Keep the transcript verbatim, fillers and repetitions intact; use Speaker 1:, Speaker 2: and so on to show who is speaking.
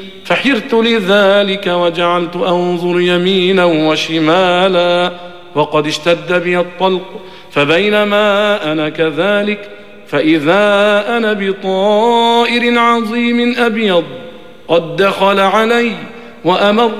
Speaker 1: فحرت لذلك وجعلت أنظر يمينا وشمالا وقد اشتد بي الطلق، فبينما أنا كذلك فإذا أنا بطائر عظيم أبيض قد دخل علي وأمر